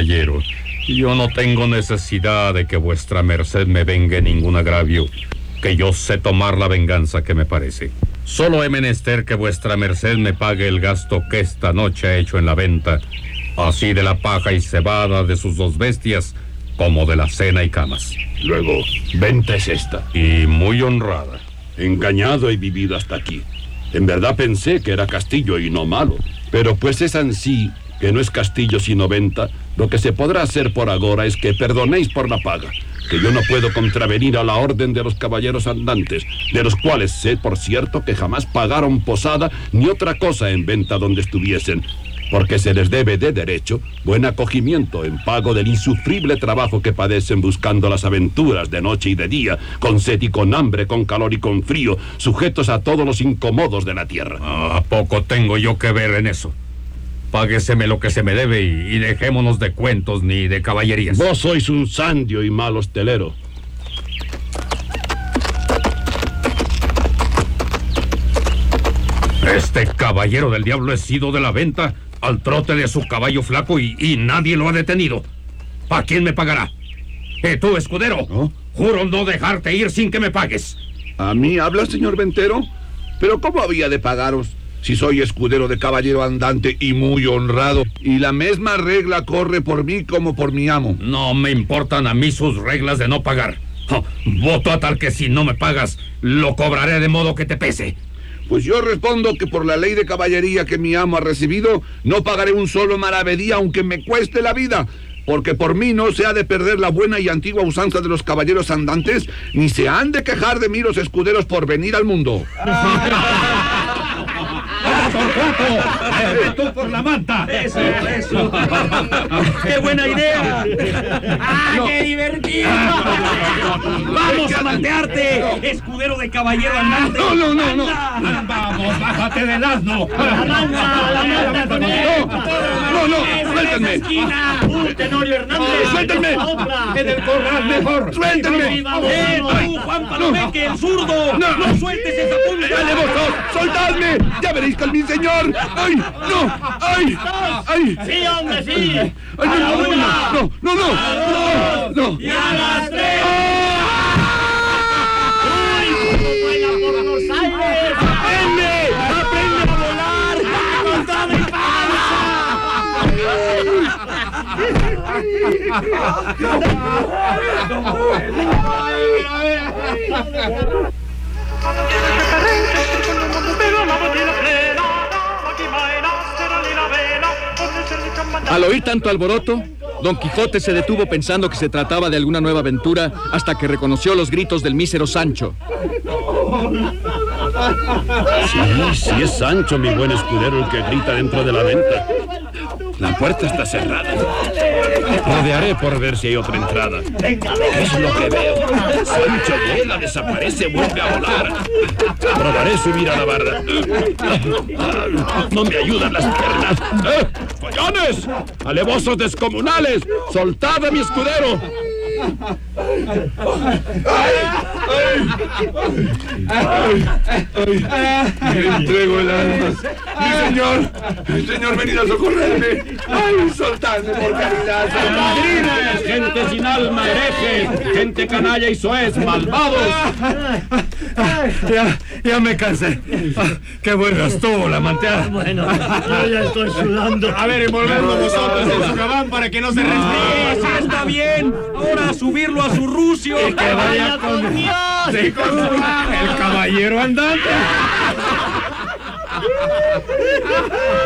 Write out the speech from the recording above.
caballero. Yo no tengo necesidad de que vuestra merced me vengue ningún agravio, que yo sé tomar la venganza que me parece. Solo he menester que vuestra merced me pague el gasto que esta noche ha hecho en la venta, así de la paja y cebada de sus 2 bestias, como de la cena y camas. Luego, venta es esta. Y muy honrada. Engañado he vivido hasta aquí. En verdad pensé que era castillo y no malo. Pero pues es ansí, que no es castillo sino venta, lo que se podrá hacer por agora es que perdonéis por la paga, que yo no puedo contravenir a la orden de los caballeros andantes, de los cuales sé, por cierto, que jamás pagaron posada ni otra cosa en venta donde estuviesen, porque se les debe de derecho buen acogimiento en pago del insufrible trabajo que padecen buscando las aventuras de noche y de día, con sed y con hambre, con calor y con frío, sujetos a todos los incomodos de la tierra. ¿A poco tengo yo que ver en eso? Págueseme lo que se me debe y dejémonos de cuentos ni de caballerías. Vos sois un sandio y mal hostelero. Este caballero del diablo es ido de la venta al trote de su caballo flaco y nadie lo ha detenido. ¿A quién me pagará? Tú, escudero, ¿no? Juro no dejarte ir sin que me pagues. ¿A mí habla, señor ventero? ¿Pero cómo había de pagaros si soy escudero de caballero andante y muy honrado? Y la misma regla corre por mí como por mi amo. No me importan a mí sus reglas de no pagar. Voto a tal que si no me pagas, lo cobraré de modo que te pese. Pues yo respondo que por la ley de caballería que mi amo ha recibido, no pagaré un solo maravedí aunque me cueste la vida, porque por mí no se ha de perder la buena y antigua usanza de los caballeros andantes, ni se han de quejar de mí los escuderos por venir al mundo. ¡Torcuato! ¡Tú por la manta! ¡Eso! ¡Qué buena idea! ¡Ah, qué divertido! ¡Vamos a mantearte, escudero de caballero andante! No. ¡Vamos, bájate del asno! ¡La manta con él! No, suéltenme. ¡Esquina! ¡Tenorio Hernández! ¡Suéltenme! ¡En el corral mejor! ¡Suéltenme! ¡Tú, Juan Palomeque, el zurdo! ¡No sueltes esa punta! ¡Dale vos! ¡Soltadme! ¡Ya veréis que mi señor! ¡Ay! ¡No! ¡Ay! ¡Ay! ¡Sí, hombre, sí! ¡Ay, ¡A la una! ¡No! ¡Y a las 3! ¡Uy, cómo vuela por los aires! ¡Aprende! ¡Aprende a volar! ¡Con toda mi Al oír tanto alboroto, Don Quijote se detuvo pensando que se trataba de alguna nueva aventura hasta que reconoció los gritos del mísero Sancho. Sí, es Sancho, mi buen escudero, el que grita dentro de la venta. La puerta está cerrada. Rodearé por ver si hay otra entrada. ¿Qué es lo que veo? Sancho vuela, desaparece, vuelve a volar. Probaré subir a la barra. No me ayudan las piernas. ¡Follones! ¡Alevosos descomunales! ¡Soltad a mi escudero! ¡Me entrego el alma! ¡Mi señor, venid a socorrerme! ¡Ay, soltadme por caridad! ¡Ladrines! ¡Gente sin alma, herejes! ¡Gente canalla y soez, malvados! Ya me cansé. ¡Qué buena estuvo la manteada! Bueno, yo ya estoy sudando. A ver, envolverlo nosotros en su gabán para que no se resbale. ¡Sí, está bien! ¡Ahora a subirlo a su rucio! Y que vaya con Dios! Sí, con el caballero andante.